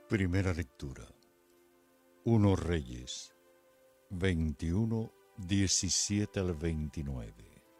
Primera lectura. 1 Reyes 21, 17 al 29.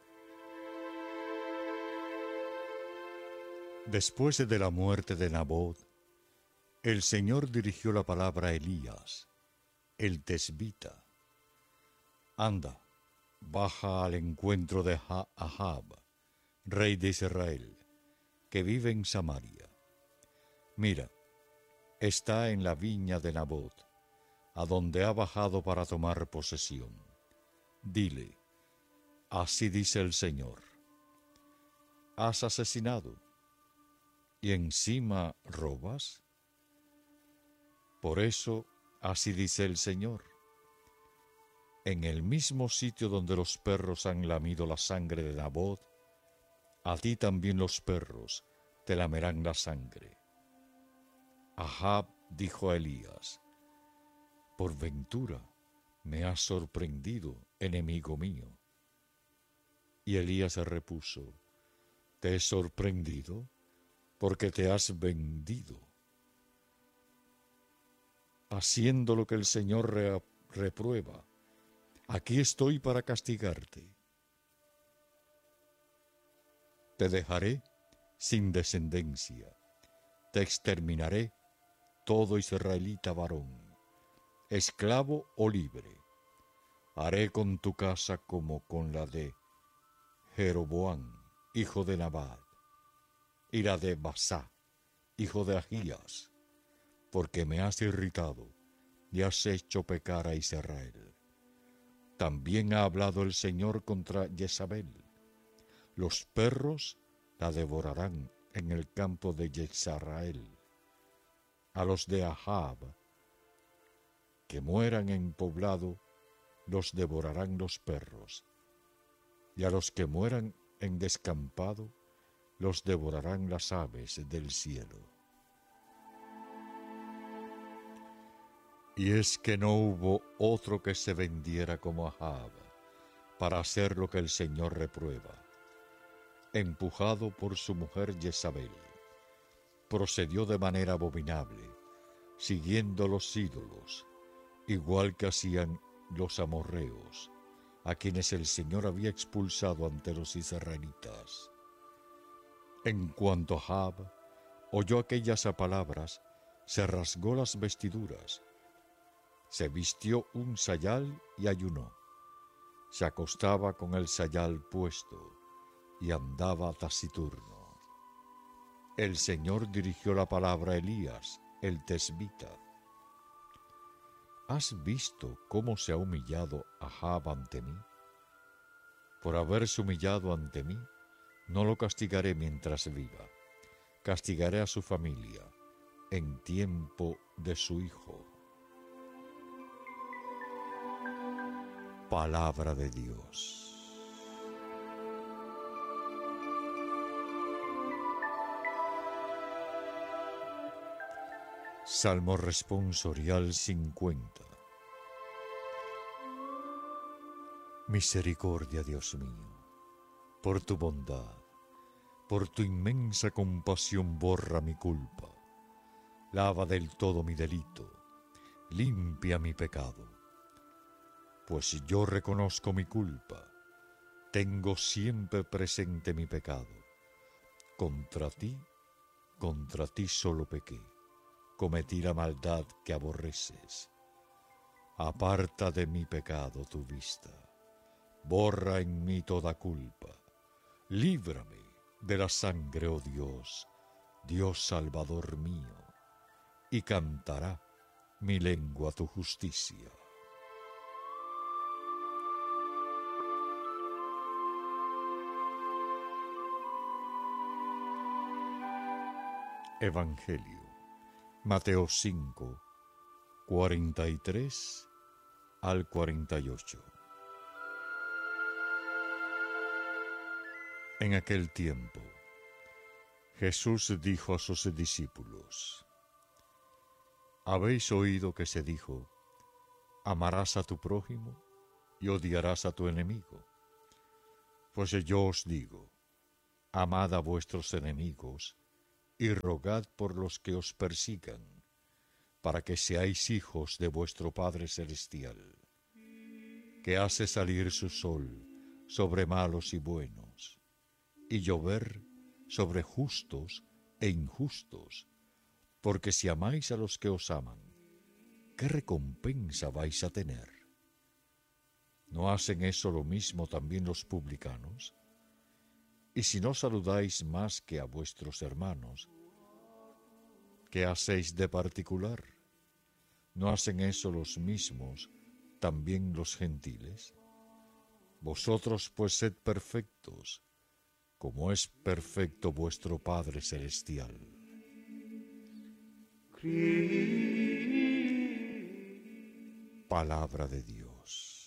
Después de la muerte de Nabot, el Señor dirigió la palabra a Elías, el tesbita. Anda, baja al encuentro de Ahab, rey de Israel, que vive en Samaria. Mira, está en la viña de Nabot, a donde ha bajado para tomar posesión. Dile, así dice el Señor: ¿has asesinado y encima robas? Por eso, así dice el Señor: en el mismo sitio donde los perros han lamido la sangre de Nabot, a ti también los perros te lamerán la sangre. Ahab dijo a Elías: por ventura me has sorprendido, enemigo mío. Y Elías repuso: ¿te he sorprendido? Porque te has vendido, haciendo lo que el Señor reprueba. Aquí estoy para castigarte. Te dejaré sin descendencia, te exterminaré todo israelita varón, esclavo o libre. Haré con tu casa como con la de Jeroboam, hijo de Nabat, y la de Basá, hijo de Ahías, porque me has irritado y has hecho pecar a Israel. También ha hablado el Señor contra Jezabel. Los perros la devorarán en el campo de Jezreel. A los de Ahab, que mueran en poblado, los devorarán los perros, y a los que mueran en descampado, los devorarán las aves del cielo. Y es que no hubo otro que se vendiera como Ahab, para hacer lo que el Señor reprueba. Empujado por su mujer Jezabel, procedió de manera abominable, siguiendo los ídolos, igual que hacían los amorreos, a quienes el Señor había expulsado ante los israelitas. En cuanto Ahab oyó aquellas palabras, se rasgó las vestiduras, se vistió un sayal y ayunó. Se acostaba con el sayal puesto y andaba taciturno. El Señor dirigió la palabra a Elías, el tesbita. ¿Has visto cómo se ha humillado Ahab ante mí? Por haberse humillado ante mí, no lo castigaré mientras viva. Castigaré a su familia en tiempo de su hijo. Palabra de Dios. Salmo responsorial 50. Misericordia, Dios mío, por tu bondad, por tu inmensa compasión borra mi culpa, lava del todo mi delito, limpia mi pecado. Pues yo reconozco mi culpa, tengo siempre presente mi pecado. Contra ti solo pequé, cometí la maldad que aborreces. Aparta de mi pecado tu vista, borra en mí toda culpa, líbrame de la sangre, oh Dios, Dios Salvador mío, y cantará mi lengua tu justicia. Evangelio, Mateo 5, 43 al 48. En aquel tiempo, Jesús dijo a sus discípulos: ¿habéis oído que se dijo, amarás a tu prójimo y odiarás a tu enemigo? Pues yo os digo, amad a vuestros enemigos y rogad por los que os persigan, para que seáis hijos de vuestro Padre Celestial, que hace salir su sol sobre malos y buenos, y llover sobre justos e injustos, porque si amáis a los que os aman, ¿qué recompensa vais a tener? ¿No hacen eso lo mismo también los publicanos? Y si no saludáis más que a vuestros hermanos, ¿qué hacéis de particular? ¿No hacen eso los mismos también los gentiles? Vosotros pues sed perfectos, como es perfecto vuestro Padre Celestial. Palabra de Dios.